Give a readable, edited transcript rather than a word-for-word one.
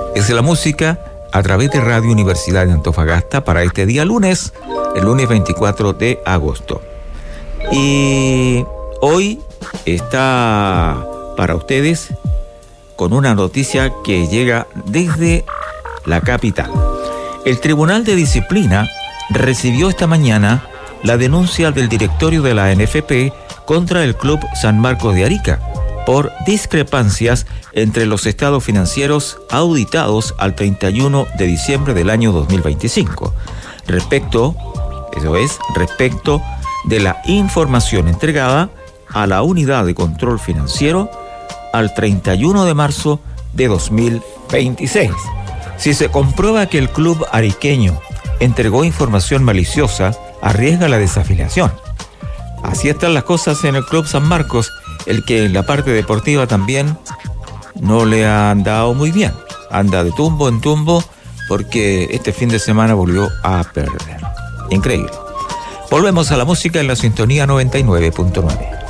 Es la música a través de Radio Universidad de Antofagasta para este día lunes, el lunes 24 de agosto. Y hoy está para ustedes con una noticia que llega desde la capital. El Tribunal de Disciplina recibió esta mañana la denuncia del directorio de la NFP contra el Club San Marcos de Arica por discrepancias entre los estados financieros auditados al 31 de diciembre del año 2025. Respecto de la información entregada a la Unidad de Control Financiero al 31 de marzo de 2026. Si se comprueba que el club ariqueño entregó información maliciosa, arriesga la desafiliación. Así están las cosas en el Club San Marcos, el que en la parte deportiva también no le ha andado muy bien. Anda de tumbo en tumbo porque este fin de semana volvió a perder. Increíble. Volvemos a la música en la sintonía 99.9.